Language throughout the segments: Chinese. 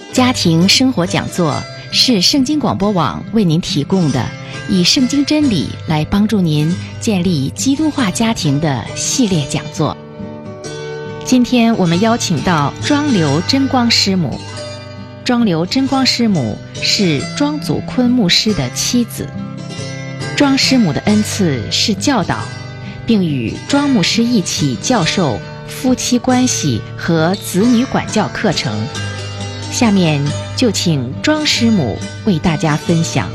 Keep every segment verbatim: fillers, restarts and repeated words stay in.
家庭生活讲座是圣经广播网为您提供的以圣经真理来帮助您建立基督化家庭的系列讲座。今天我们邀请到庄刘真光师母。庄刘真光师母是庄祖坤牧师的妻子。庄师母的恩赐是教导，并与庄牧师一起教授夫妻关系和子女管教课程。下面就请庄师母为大家分享。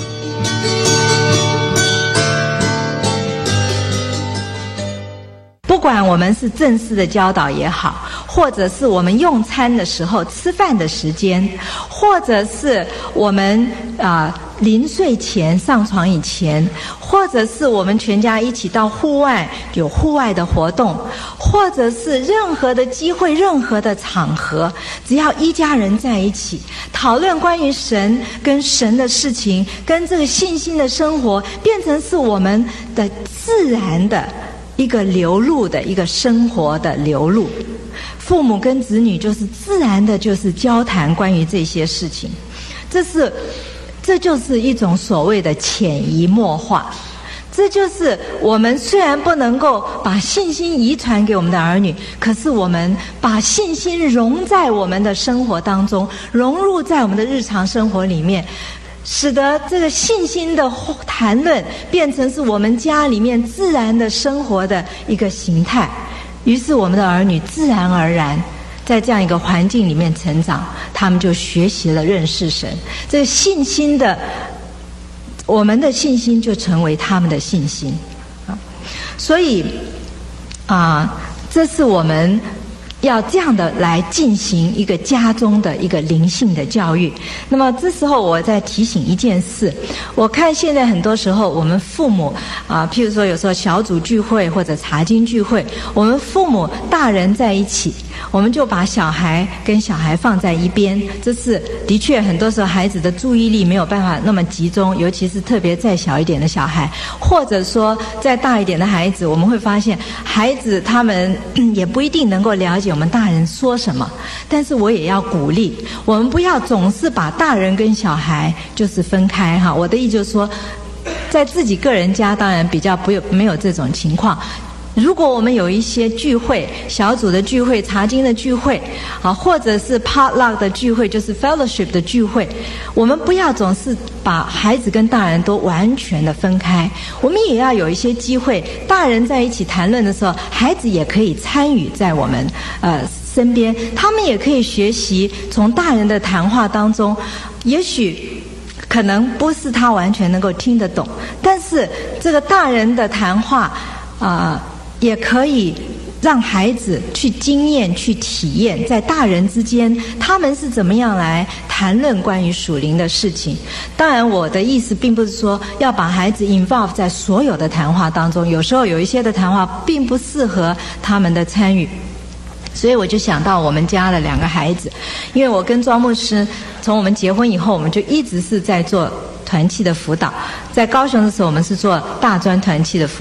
不管我们是正式的教导也好，或者是我们用餐的时候吃饭的时间，或者是我们啊、呃、临睡前上床以前，或者是我们全家一起到户外有户外的活动，或者是任何的机会任何的场合，只要一家人在一起讨论关于神跟神的事情，跟这个信心的生活变成是我们的自然的一个流露的一个生活的流露。父母跟子女就是自然的就是交谈关于这些事情，这是这就是一种所谓的潜移默化。这就是我们虽然不能够把信心遗传给我们的儿女，可是我们把信心融在我们的生活当中，融入在我们的日常生活里面，使得这个信心的谈论变成是我们家里面自然的生活的一个形态。于是我们的儿女自然而然在这样一个环境里面成长，他们就学习了认识神。这个信心的，我们的信心就成为他们的信心。所以啊，这是我们要这样的来进行一个家中的一个灵性的教育。那么这时候我在提醒一件事，我看现在很多时候我们父母啊，譬如说有时候小组聚会或者查经聚会，我们父母大人在一起，我们就把小孩跟小孩放在一边，这是的确很多时候孩子的注意力没有办法那么集中，尤其是特别再小一点的小孩，或者说再大一点的孩子，我们会发现孩子他们也不一定能够了解我们大人说什么。但是我也要鼓励我们不要总是把大人跟小孩就是分开哈。我的意思就是说，在自己个人家当然比较不有没有这种情况。如果我们有一些聚会，小组的聚会、查经的聚会啊，或者是 potluck 的聚会，就是 fellowship 的聚会，我们不要总是把孩子跟大人都完全的分开。我们也要有一些机会，大人在一起谈论的时候，孩子也可以参与在我们呃身边，他们也可以学习从大人的谈话当中，也许可能不是他完全能够听得懂，但是这个大人的谈话啊、呃也可以让孩子去经验、去体验，在大人之间他们是怎么样来谈论关于属灵的事情。当然我的意思并不是说要把孩子 involve 在所有的谈话当中，有时候有一些的谈话并不适合他们的参与。所以我就想到我们家的两个孩子，因为我跟庄牧师从我们结婚以后，我们就一直是在做团契的辅导。在高雄的时候，我们是做大专团契的辅导。